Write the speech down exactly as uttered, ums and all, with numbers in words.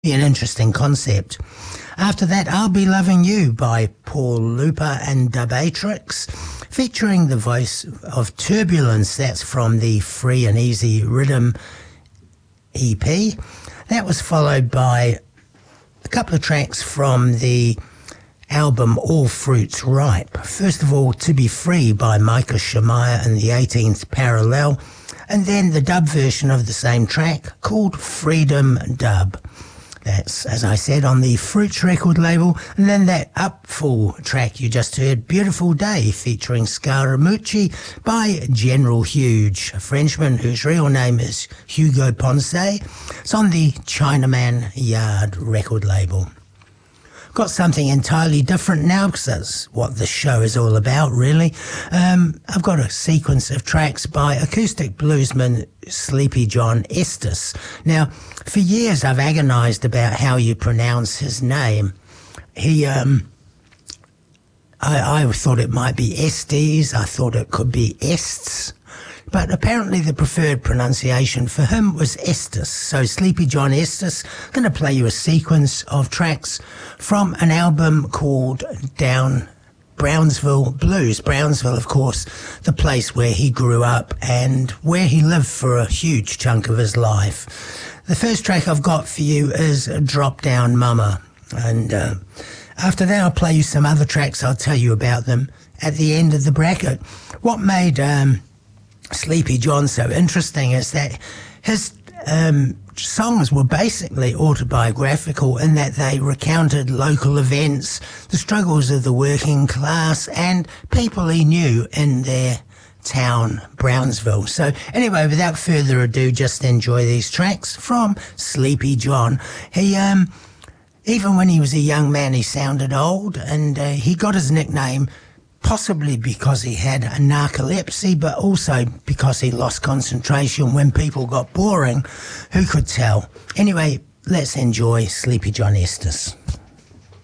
An interesting concept. After that, I'll Be Loving You by Paul Lupa and Dubatrix, featuring the voice of Turbulence. That's from the Free and Easy Rhythm E P. That was followed by a couple of tracks from the album All Fruits Ripe. First of all, To Be Free by Micah Shemaiah and the eighteenth Parallel, and then the dub version of the same track called Freedom Dub. That's, as I said, on the Fruits record label. And then that Upful track you just heard, Beautiful Day, featuring Scaramucci by General Huge, a Frenchman whose real name is Hugo Ponce. It's on the Chinaman Yard record label. Got something entirely different now, because that's what the show is all about, really. Um, I've got a sequence of tracks by acoustic bluesman Sleepy John Estes. Now, for years I've agonised about how you pronounce his name. He, um, I, I thought it might be Estes, I thought it could be Ests, but apparently the preferred pronunciation for him was Estes. So Sleepy John Estes, going to play you a sequence of tracks from an album called Down Brownsville Blues. Brownsville, of course, the place where he grew up and where he lived for a huge chunk of his life. The first track I've got for you is Drop Down Mama. And uh, after that, I'll play you some other tracks. I'll tell you about them at the end of the bracket. What made Um, Sleepy John so interesting is that his um, songs were basically autobiographical in that they recounted local events, the struggles of the working class and people he knew in their town, Brownsville. So anyway, without further ado, just enjoy these tracks from Sleepy John. He, um, even when he was a young man, he sounded old, and uh, he got his nickname possibly because he had a narcolepsy, but also because he lost concentration when people got boring. Who could tell? Anyway, let's enjoy Sleepy John Estes.